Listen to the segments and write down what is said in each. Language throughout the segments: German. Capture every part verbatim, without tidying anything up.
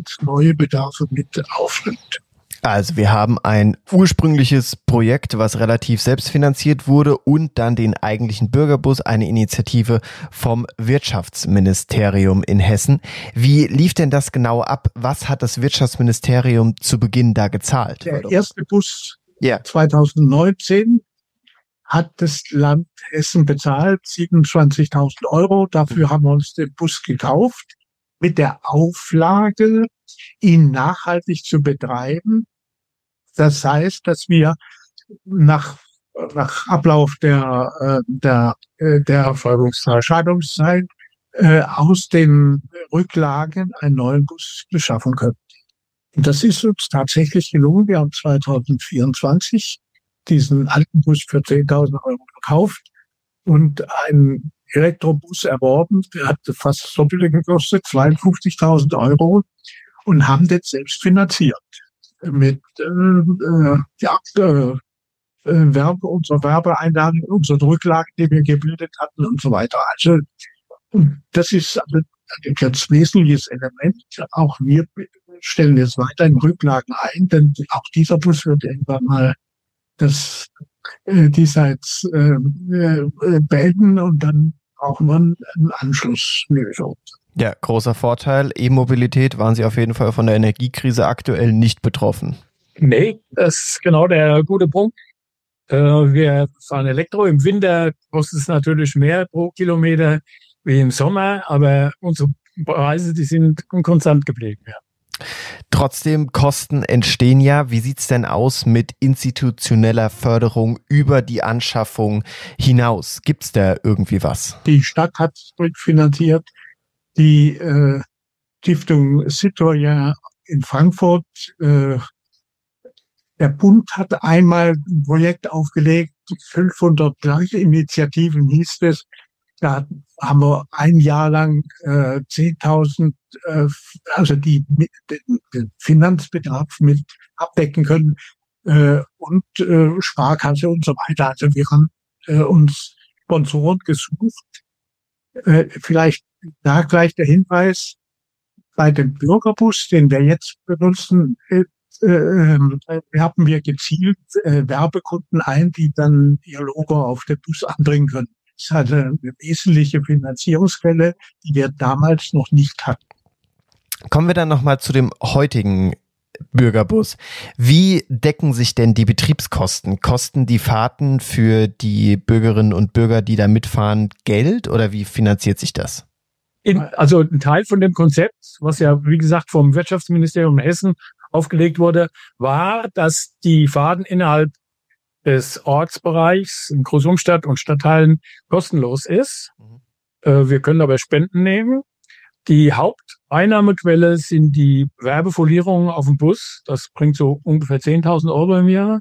jetzt neue Bedarfe mit aufnimmt. Also wir haben ein ursprüngliches Projekt, was relativ selbstfinanziert wurde und dann den eigentlichen Bürgerbus, eine Initiative vom Wirtschaftsministerium in Hessen. Wie lief denn das genau ab? Was hat das Wirtschaftsministerium zu Beginn da gezahlt? Der erste Bus ja. zwanzig neunzehn hat das Land Hessen bezahlt, siebenundzwanzigtausend Euro. Dafür haben wir uns den Bus gekauft, mit der Auflage, ihn nachhaltig zu betreiben. Das heißt, dass wir nach, nach Ablauf der, äh, der, äh, der Erscheinungszeit äh, aus den Rücklagen einen neuen Bus beschaffen können. Und das ist uns tatsächlich gelungen. Wir haben zwanzig vierundzwanzig diesen alten Bus für zehntausend Euro gekauft und einen Elektrobus erworben. Der hat fast so viel gekostet, zweiundfünfzigtausend Euro, und haben den selbst finanziert. Mit äh, äh, ja, äh, Werbe, unserer Werbeeinnahmen, unseren Rücklagen, die wir gebildet hatten und so weiter. Also das ist also ein ganz wesentliches Element. Auch wir stellen jetzt weiterhin Rücklagen ein, denn auch dieser Bus wird irgendwann mal das äh, diesseits äh, äh, beenden und dann brauchen wir einen Anschlusslösung. Ja, großer Vorteil. E-Mobilität, waren Sie auf jeden Fall von der Energiekrise aktuell nicht betroffen? Nee, das ist genau der gute Punkt. Äh, wir fahren Elektro. Im Winter kostet es natürlich mehr pro Kilometer wie im Sommer, aber unsere Preise, die sind konstant geblieben. Ja. Trotzdem, Kosten entstehen ja. Wie sieht's denn aus mit institutioneller Förderung über die Anschaffung hinaus? Gibt's da irgendwie was? Die Stadt hat rückfinanziert. Die äh, Stiftung Citoyen in Frankfurt, äh, der Bund hat einmal ein Projekt aufgelegt, fünfhundert Initiativen hieß es. Da haben wir ein Jahr lang äh, zehntausend, äh, also die den, den Finanzbedarf mit abdecken können äh, und äh, Sparkasse und so weiter. Also wir haben äh, uns Sponsoren gesucht. Äh, vielleicht da gleich der Hinweis, bei dem Bürgerbus, den wir jetzt benutzen, äh, äh, haben wir gezielt äh, Werbekunden ein, die dann ihr Logo auf den Bus anbringen können. Das ist also eine wesentliche Finanzierungsquelle, die wir damals noch nicht hatten. Kommen wir dann nochmal zu dem heutigen Bürgerbus. Wie decken sich denn die Betriebskosten? Kosten die Fahrten für die Bürgerinnen und Bürger, die da mitfahren, Geld, oder wie finanziert sich das? In, also ein Teil von dem Konzept, was ja, wie gesagt, vom Wirtschaftsministerium Hessen aufgelegt wurde, war, dass die Fahrten innerhalb des Ortsbereichs in Großumstadt und Stadtteilen kostenlos ist. Mhm. Äh, wir können aber Spenden nehmen. Die Haupteinnahmequelle sind die Werbefolierungen auf dem Bus. Das bringt so ungefähr zehntausend Euro im Jahr.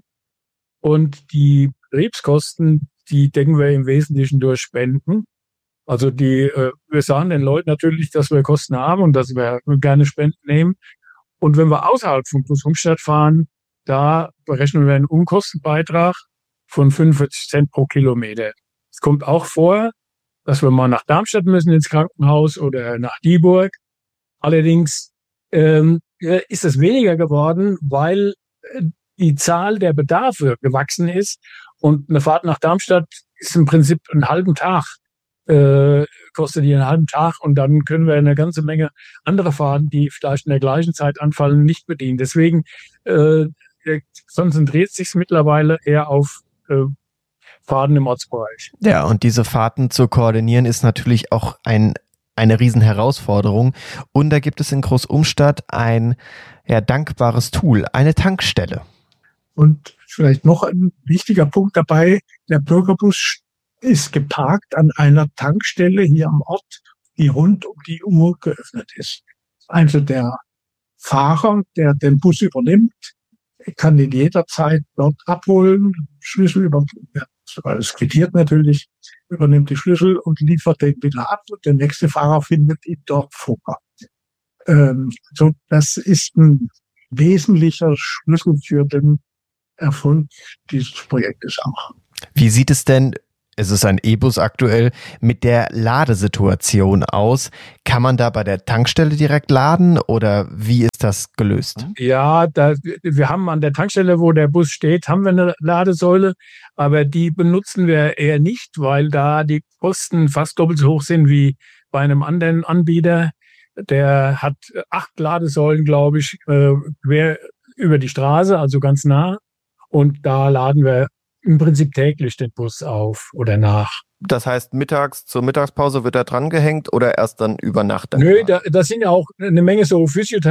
Und die Betriebskosten, die decken wir im Wesentlichen durch Spenden. Also die, äh, wir sagen den Leuten natürlich, dass wir Kosten haben und dass wir gerne Spenden nehmen. Und wenn wir außerhalb von Großumstadt fahren, da berechnen wir einen Unkostenbeitrag von fünfundvierzig Cent pro Kilometer. Es kommt auch vor, dass wir mal nach Darmstadt müssen ins Krankenhaus oder nach Dieburg. Allerdings ähm, ist es weniger geworden, weil die Zahl der Bedarfe gewachsen ist. Und eine Fahrt nach Darmstadt ist im Prinzip einen halben Tag, äh, kostet die einen halben Tag. Und dann können wir eine ganze Menge andere Fahrten, die vielleicht in der gleichen Zeit anfallen, nicht bedienen. Deswegen äh, konzentriert sich mittlerweile eher auf äh, Fahrten im Ortsbereich. Ja, und diese Fahrten zu koordinieren ist natürlich auch ein, eine Riesenherausforderung. Und da gibt es in Großumstadt ein ja, dankbares Tool, eine Tankstelle. Und vielleicht noch ein wichtiger Punkt dabei, der Bürgerbus ist geparkt an einer Tankstelle hier am Ort, die rund um die Uhr geöffnet ist. Also der Fahrer, der den Bus übernimmt, kann ihn jederzeit dort abholen, Schlüssel über, alles quittiert natürlich, übernimmt die Schlüssel und liefert den wieder ab und der nächste Fahrer findet ihn dort vor. Ähm, so, das ist ein wesentlicher Schlüssel für den Erfolg dieses Projektes auch. Wie sieht es denn Es ist ein E-Bus aktuell. Mit der Ladesituation aus, kann man da bei der Tankstelle direkt laden oder wie ist das gelöst? Ja, da, wir haben an der Tankstelle, wo der Bus steht, haben wir eine Ladesäule, aber die benutzen wir eher nicht, weil da die Kosten fast doppelt so hoch sind wie bei einem anderen Anbieter. Der hat acht Ladesäulen, glaube ich, quer über die Straße, also ganz nah. Und da laden wir im Prinzip täglich den Bus auf oder nach. Das heißt, mittags zur Mittagspause wird er dran gehängt oder erst dann über Nacht? Dann Nö, da, da sind ja auch eine Menge so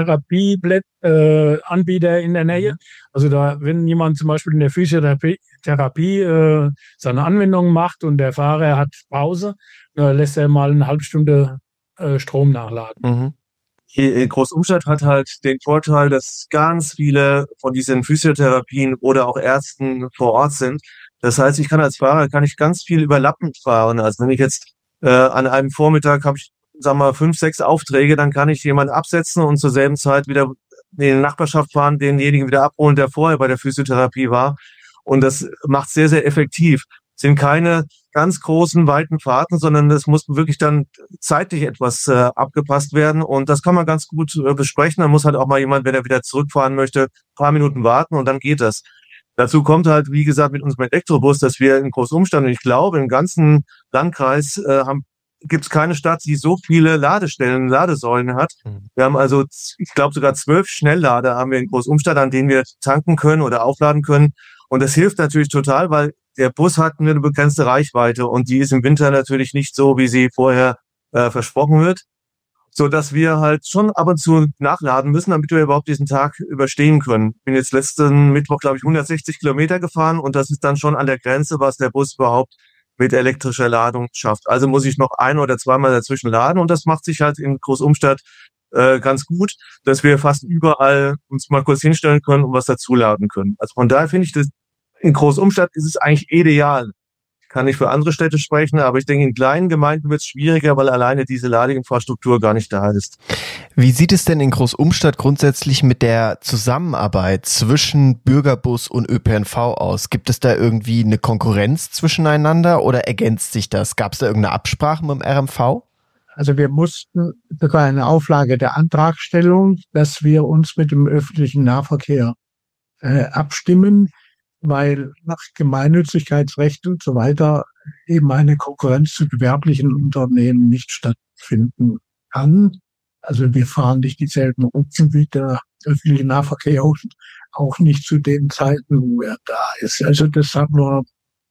Physiotherapie-Anbieter äh, in der Nähe. Also da, wenn jemand zum Beispiel in der Physiotherapie Therapie, äh, seine Anwendung macht und der Fahrer hat Pause, äh, lässt er mal eine halbe Stunde äh, Strom nachladen. Mhm. Hier in Großumstadt hat halt den Vorteil, dass ganz viele von diesen Physiotherapien oder auch Ärzten vor Ort sind. Das heißt, ich kann als Fahrer kann ich ganz viel überlappend fahren. Also wenn ich jetzt äh, an einem Vormittag habe ich, sagen wir mal, fünf, sechs Aufträge, dann kann ich jemanden absetzen und zur selben Zeit wieder in die Nachbarschaft fahren, denjenigen wieder abholen, der vorher bei der Physiotherapie war. Und das macht sehr, sehr effektiv. Es sind keine ganz großen, weiten Fahrten, sondern das muss wirklich dann zeitlich etwas äh, abgepasst werden. Und das kann man ganz gut äh, besprechen. Dann muss halt auch mal jemand, wenn er wieder zurückfahren möchte, ein paar Minuten warten und dann geht das. Dazu kommt halt, wie gesagt, mit unserem Elektrobus, dass wir in Großumstadt, und ich glaube, im ganzen Landkreis äh, haben gibt es keine Stadt, die so viele Ladestellen, Ladesäulen hat. Wir haben also, ich glaube, sogar zwölf Schnelllader haben wir in Großumstadt, an denen wir tanken können oder aufladen können. Und das hilft natürlich total, weil der Bus hat eine begrenzte Reichweite und die ist im Winter natürlich nicht so, wie sie vorher äh, versprochen wird, so dass wir halt schon ab und zu nachladen müssen, damit wir überhaupt diesen Tag überstehen können. Ich bin jetzt letzten Mittwoch, glaube ich, hundertsechzig Kilometer gefahren und das ist dann schon an der Grenze, was der Bus überhaupt mit elektrischer Ladung schafft. Also muss ich noch ein- oder zweimal dazwischen laden und das macht sich halt in Großumstadt äh, ganz gut, dass wir fast überall uns mal kurz hinstellen können und was dazuladen können. Also von daher finde ich das, in Großumstadt ist es eigentlich ideal. Ich kann nicht für andere Städte sprechen, aber ich denke, in kleinen Gemeinden wird es schwieriger, weil alleine diese Ladeinfrastruktur gar nicht da ist. Wie sieht es denn in Großumstadt grundsätzlich mit der Zusammenarbeit zwischen Bürgerbus und Ö P N V aus? Gibt es da irgendwie eine Konkurrenz zwischeneinander oder ergänzt sich das? Gab es da irgendeine Absprache mit dem R M V? Also wir mussten sogar eine Auflage der Antragstellung, dass wir uns mit dem öffentlichen Nahverkehr äh, abstimmen, weil nach Gemeinnützigkeitsrecht und so weiter eben eine Konkurrenz zu gewerblichen Unternehmen nicht stattfinden kann. Also wir fahren nicht dieselben Routen wie der öffentliche Nahverkehr und auch nicht zu den Zeiten, wo er da ist. Also das haben wir,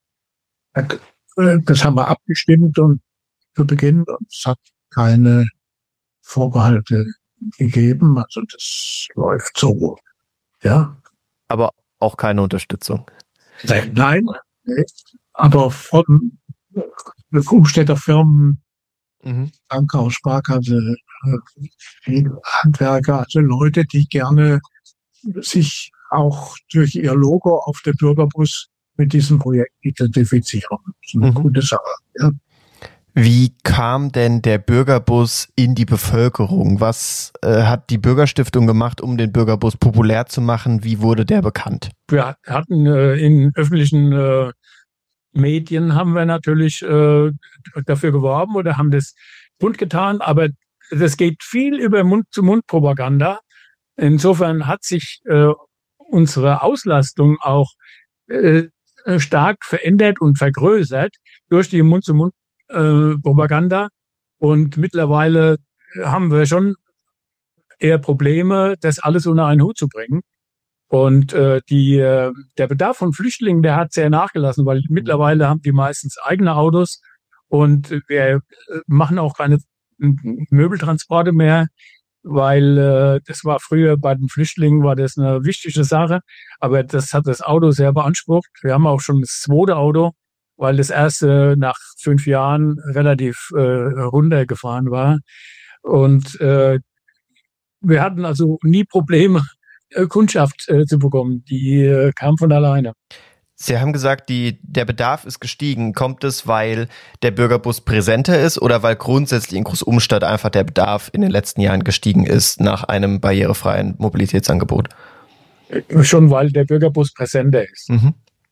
das haben wir abgestimmt und zu Beginn, es hat keine Vorbehalte gegeben. Also das läuft so, ja. Aber auch keine Unterstützung. Nein, aber von Umstädter Firmen, mhm. Banker, Sparkasse, Handwerker, also Leute, die gerne sich auch durch ihr Logo auf der Bürgerbus mit diesem Projekt identifizieren. Das ist eine mhm. gute Sache. Ja. Wie kam denn der Bürgerbus in die Bevölkerung? Was äh, hat die Bürgerstiftung gemacht, um den Bürgerbus populär zu machen? Wie wurde der bekannt? Wir hatten äh, in öffentlichen äh, Medien haben wir natürlich äh, dafür geworben oder haben das kundgetan, aber das geht viel über Mund-zu-Mund-Propaganda. Insofern hat sich äh, unsere Auslastung auch äh, stark verändert und vergrößert durch die Mund-zu-Mund Äh, Propaganda und mittlerweile haben wir schon eher Probleme, das alles unter einen Hut zu bringen. Und äh, die äh, der Bedarf von Flüchtlingen, der hat sehr nachgelassen, weil mittlerweile haben die meistens eigene Autos und wir äh, machen auch keine Möbeltransporte mehr, weil äh, das war früher bei den Flüchtlingen war das eine wichtige Sache, aber das hat das Auto sehr beansprucht. Wir haben auch schon das zweite Auto, weil das erste nach fünf Jahren relativ äh, runtergefahren war. Und äh, wir hatten also nie Probleme, äh, Kundschaft äh, zu bekommen. Die äh, kam von alleine. Sie haben gesagt, die, der Bedarf ist gestiegen. Kommt es, weil der Bürgerbus präsenter ist oder weil grundsätzlich in Großumstadt einfach der Bedarf in den letzten Jahren gestiegen ist nach einem barrierefreien Mobilitätsangebot? Schon weil der Bürgerbus präsenter ist. Mhm.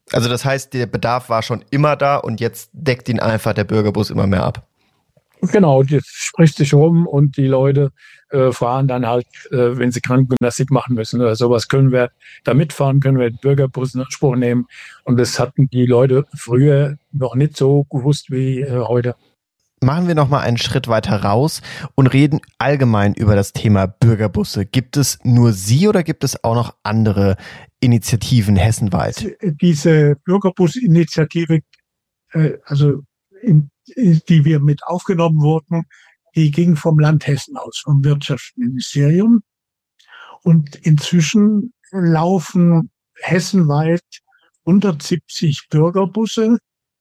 Also das heißt, der Bedarf war schon immer da und jetzt deckt ihn einfach der Bürgerbus immer mehr ab. Genau, das spricht sich rum und die Leute äh, fahren dann halt, äh, wenn sie Krankengymnastik machen müssen oder sowas, können wir da mitfahren, können wir den Bürgerbus in Anspruch nehmen. Und das hatten die Leute früher noch nicht so gewusst wie äh, heute. Machen wir noch mal einen Schritt weiter raus und reden allgemein über das Thema Bürgerbusse. Gibt es nur Sie oder gibt es auch noch andere Initiativen hessenweit? Diese Bürgerbus-Initiative, äh, also in, die wir mit aufgenommen wurden, die ging vom Land Hessen aus, vom Wirtschaftsministerium. Und inzwischen laufen hessenweit hundertsiebzig Bürgerbusse.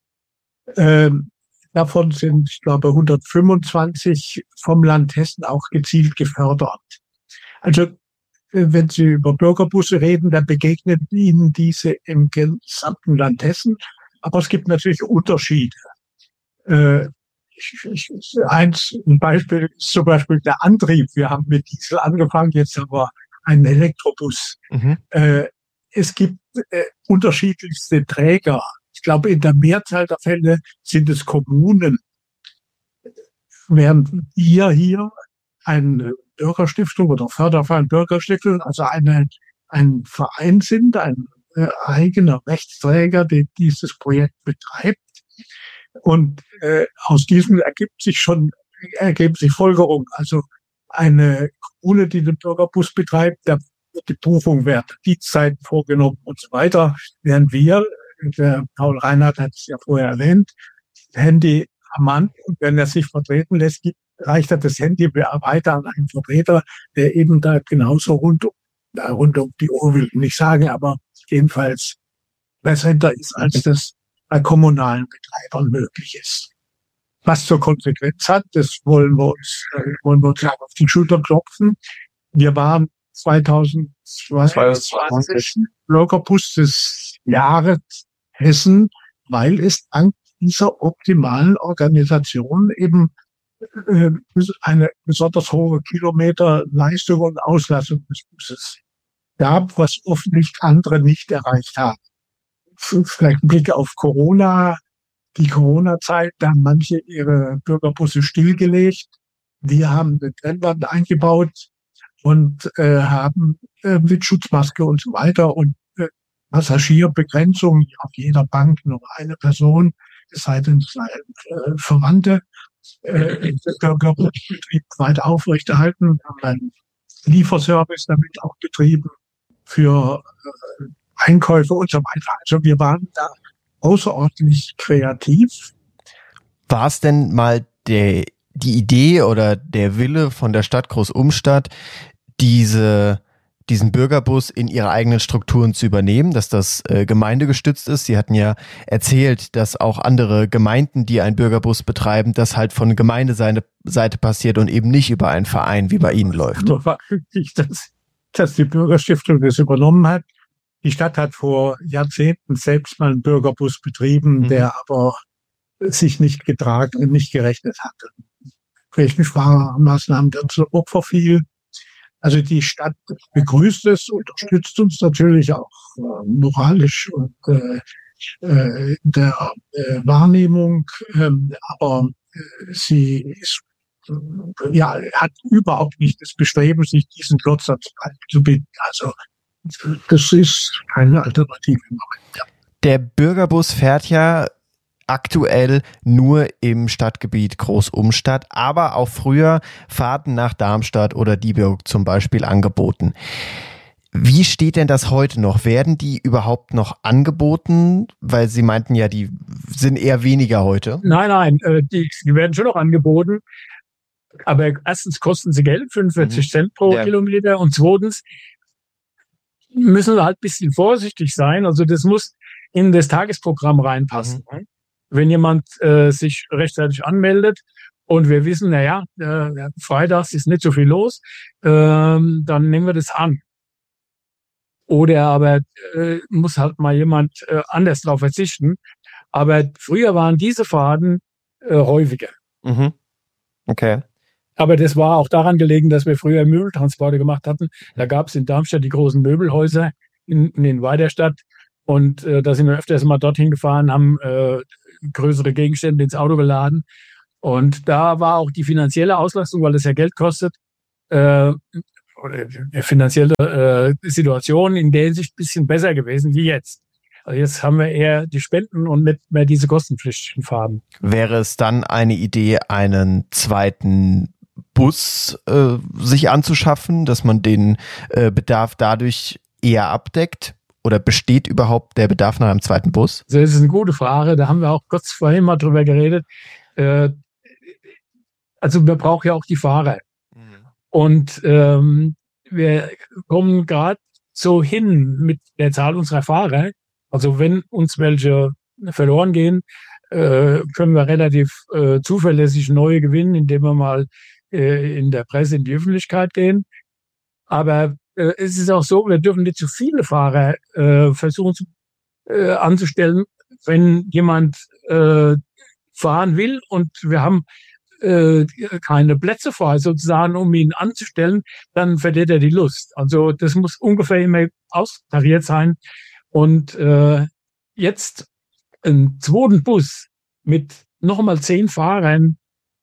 Ähm, davon sind, ich glaube, hundertfünfundzwanzig vom Land Hessen auch gezielt gefördert. Also wenn Sie über Bürgerbusse reden, dann begegnen Ihnen diese im gesamten Land Hessen. Aber es gibt natürlich Unterschiede. Äh, ich, ich, eins, ein Beispiel ist zum Beispiel der Antrieb. Wir haben mit Diesel angefangen, jetzt haben wir einen Elektrobus. Mhm. Äh, es gibt äh, unterschiedlichste Träger. Ich glaube, in der Mehrzahl der Fälle sind es Kommunen. Während wir hier eine Bürgerstiftung oder Förderverein Bürgerstiftung, also eine, ein Verein sind, ein äh, eigener Rechtsträger, der dieses Projekt betreibt. Und äh, aus diesem ergibt sich schon, ergeben sich Folgerungen. Also eine Kommune, die den Bürgerbus betreibt, da wird die Prüfung werden, Dienstzeiten vorgenommen und so weiter. Während wir, der Paul Reinhardt hat es ja vorher erwähnt, Handy am Mann, und wenn er sich vertreten lässt, gibt, reicht er das Handy weiter an einen Vertreter, der eben da genauso rund um, da rund um die Uhr, will ich nicht sagen, aber jedenfalls präsenter ist, als das bei kommunalen Betreibern möglich ist. Was zur Konsequenz hat, das wollen wir uns, äh, wollen wir uns auf die Schulter klopfen. Wir waren zweitausendzweiundzwanzig Bürgerbus des Jahres Hessen, weil es dank dieser optimalen Organisation eben äh, eine besonders hohe Kilometerleistung und Auslastung des Busses gab, was offensichtlich andere nicht erreicht haben. Vielleicht ein Blick auf Corona, die Corona-Zeit, da haben manche ihre Bürgerbusse stillgelegt. Wir haben eine Trennwand eingebaut und äh, haben äh, mit Schutzmaske und so weiter und äh, Passagierbegrenzung auf jeder Bank nur eine Person, es sei denn, es seien äh, Verwandte, äh, den Bürgerbusbetrieb weiter aufrechterhalten. Wir haben einen Lieferservice damit auch betrieben für äh, Einkäufe und so weiter. Also wir waren da außerordentlich kreativ. War es denn mal der, die Idee oder der Wille von der Stadt Großumstadt, diese, diesen Bürgerbus in ihre eigenen Strukturen zu übernehmen, dass das äh, gemeindegestützt ist? Sie hatten ja erzählt, dass auch andere Gemeinden, die einen Bürgerbus betreiben, das halt von Gemeindeseite Seite passiert und eben nicht über einen Verein wie bei Ihnen läuft. Nur war glücklich, dass, dass die Bürgerstiftung das übernommen hat. Die Stadt hat vor Jahrzehnten selbst mal einen Bürgerbus betrieben, mhm. der aber sich nicht getragen und nicht gerechnet hatte. Welchen Sparmaßnahmen dazu Opfer fiel. Also die Stadt begrüßt es, unterstützt uns natürlich auch äh, moralisch und äh, äh, in der äh, Wahrnehmung, äh, aber äh, sie ist, äh, ja, hat überhaupt nicht das Bestreben, sich diesen Klotz zu binden. Also das ist keine Alternative im Moment. Ja. Der Bürgerbus fährt ja aktuell nur im Stadtgebiet Großumstadt, aber auch früher Fahrten nach Darmstadt oder Dieburg zum Beispiel angeboten. Wie steht denn das heute noch? Werden die überhaupt noch angeboten? Weil Sie meinten ja, die sind eher weniger heute. Nein, nein, die, die werden schon noch angeboten. Aber erstens kosten sie Geld, fünfundvierzig mhm. Cent pro ja. Kilometer. Und zweitens müssen wir halt ein bisschen vorsichtig sein. Also das muss in das Tagesprogramm reinpassen. Mhm. Wenn jemand äh, sich rechtzeitig anmeldet und wir wissen, naja, äh, freitags ist nicht so viel los, äh, dann nehmen wir das an. Oder aber äh, muss halt mal jemand äh, anders drauf verzichten. Aber früher waren diese Fahrten äh, häufiger. Mhm. Okay. Aber das war auch daran gelegen, dass wir früher Möbeltransporte gemacht hatten. Da gab es in Darmstadt die großen Möbelhäuser in, in Weiderstadt. Und äh, da sind wir öfters mal dorthin gefahren, haben äh, größere Gegenstände ins Auto geladen. Und da war auch die finanzielle Auslastung, weil das ja Geld kostet, äh, oder die finanzielle äh, Situation in der Hinsicht ein bisschen besser gewesen wie jetzt. Also jetzt haben wir eher die Spenden und nicht mehr diese kostenpflichtigen Fahrten. Wäre es dann eine Idee, einen zweiten Bus äh, sich anzuschaffen, dass man den äh, Bedarf dadurch eher abdeckt? Oder besteht überhaupt der Bedarf nach einem zweiten Bus? Das ist eine gute Frage. Da haben wir auch kurz vorhin mal drüber geredet. Äh, also wir brauchen ja auch die Fahrer. Mhm. Und ähm, wir kommen gerade so hin mit der Zahl unserer Fahrer. Also wenn uns welche verloren gehen, äh, können wir relativ äh, zuverlässig neue gewinnen, indem wir mal äh, in der Presse in die Öffentlichkeit gehen. Aber äh, es ist auch so, wir dürfen nicht zu viele Fahrer äh, versuchen zu, äh, anzustellen. Wenn jemand äh, fahren will und wir haben äh, keine Plätze frei sozusagen, um ihn anzustellen, dann verliert er die Lust. Also das muss ungefähr immer austariert sein. Und äh, jetzt einen zweiten Bus mit nochmal zehn Fahrern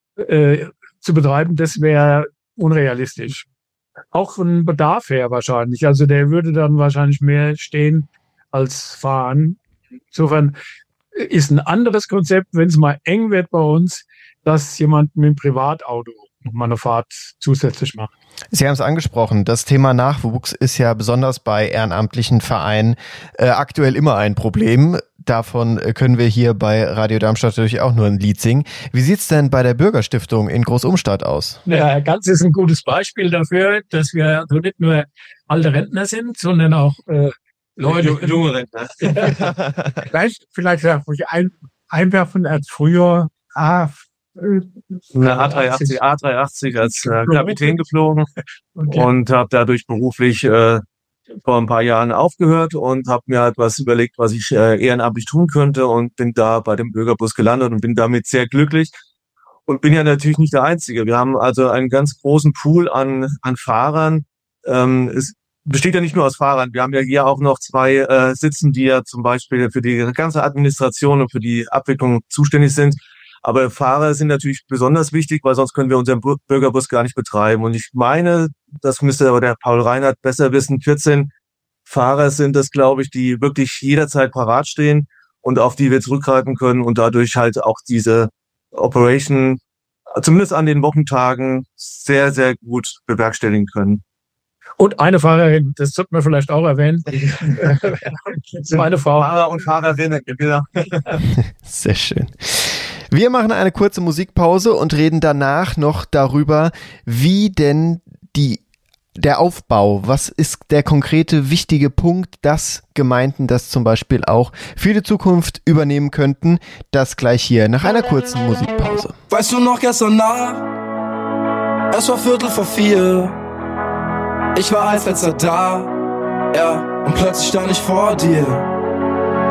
äh, zu betreiben, das wäre unrealistisch. Auch von Bedarf her wahrscheinlich. Also der würde dann wahrscheinlich mehr stehen als fahren. Insofern ist ein anderes Konzept, wenn es mal eng wird bei uns, dass jemand mit dem Privatauto nochmal eine Fahrt zusätzlich macht. Sie haben es angesprochen, das Thema Nachwuchs ist ja besonders bei ehrenamtlichen Vereinen äh, aktuell immer ein Problem. Davon können wir hier bei Radio Darmstadt natürlich auch nur ein Lied singen. Wie sieht's denn bei der Bürgerstiftung in Großumstadt aus? Ja, ganz ist ein gutes Beispiel dafür, dass wir also nicht nur alte Rentner sind, sondern auch äh, Leute, junge Rentner. vielleicht, vielleicht darf ich ein, einwerfen als früher ah, eine A dreihundertachtzig, A dreihundertachtzig als äh, Kapitän geflogen okay. und habe dadurch beruflich äh, vor ein paar Jahren aufgehört und habe mir halt was überlegt, was ich äh, ehrenamtlich tun könnte und bin da bei dem Bürgerbus gelandet und bin damit sehr glücklich und bin ja natürlich nicht der Einzige. Wir haben also einen ganz großen Pool an an Fahrern. Ähm, es besteht ja nicht nur aus Fahrern. Wir haben ja hier auch noch zwei äh, sitzen, die ja zum Beispiel für die ganze Administration und für die Abwicklung zuständig sind. Aber Fahrer sind natürlich besonders wichtig, weil sonst können wir unseren Bürgerbus gar nicht betreiben. Und ich meine, das müsste aber der Paul Reinhardt besser wissen, vierzehn Fahrer sind das, glaube ich, die wirklich jederzeit parat stehen und auf die wir zurückgreifen können und dadurch halt auch diese Operation, zumindest an den Wochentagen, sehr, sehr gut bewerkstelligen können. Und eine Fahrerin, das sollte man vielleicht auch erwähnen. Meine Frau. Fahrer und Fahrerinnen, genau. Sehr schön. Wir machen eine kurze Musikpause und reden danach noch darüber, wie denn die, der Aufbau, was ist der konkrete wichtige Punkt, dass Gemeinden das zum Beispiel auch für die Zukunft übernehmen könnten. Das gleich hier nach einer kurzen Musikpause. Weißt du noch gestern Nacht? Es war Viertel vor vier. Ich war als letzter da, ja, und plötzlich stand ich vor dir.